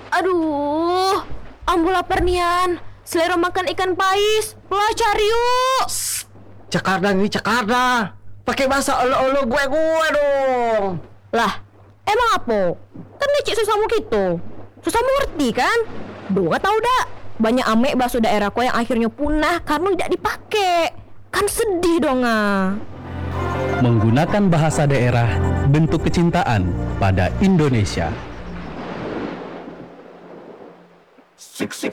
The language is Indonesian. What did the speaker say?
Aduh, ambu lapar nian. Selera makan ikan pais. Lah cari yuk. Jakarta nih, Jakarta. Pakai bahasa olo-olo gue dong. Lah, emang apa? Kan lecik susahmu gitu. Susahmu ngerti kan? Duh, nggak tahu dah. Banyak ame bakso daerahku yang akhirnya punah karena tidak dipakai. Kan sedih dong ah. Menggunakan bahasa daerah, bentuk kecintaan pada Indonesia.